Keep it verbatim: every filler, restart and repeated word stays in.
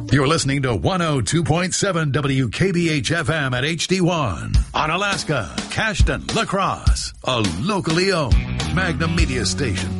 You're listening to one oh two point seven W K B H F M at H D one. On Alaska, Cashton, La Crosse, a locally owned Magnum Media station.